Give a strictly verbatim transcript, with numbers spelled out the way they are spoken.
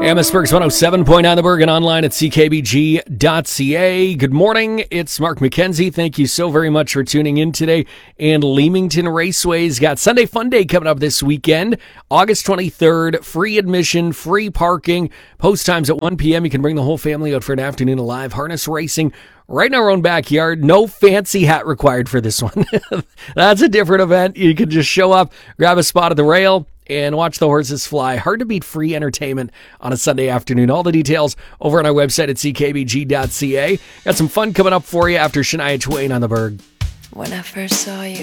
Amherstburg's one oh seven point nine The Berg and online at c k b g dot c a. Good morning. It's Mark McKenzie. Thank you so very much for tuning in today. And Leamington Raceway's got Sunday Fun Day coming up this weekend. August twenty-third, free admission, free parking. Post times at one p.m. You can bring the whole family out for an afternoon of live harness racing right in our own backyard. No fancy hat required for this one. That's a different event. You can just show up, grab a spot at the rail, and watch the horses fly. Hard to beat free entertainment on a Sunday afternoon. All the details over on our website at c k b g dot c a. Got some fun coming up for you after Shania Twain on The Berg. When I first saw you,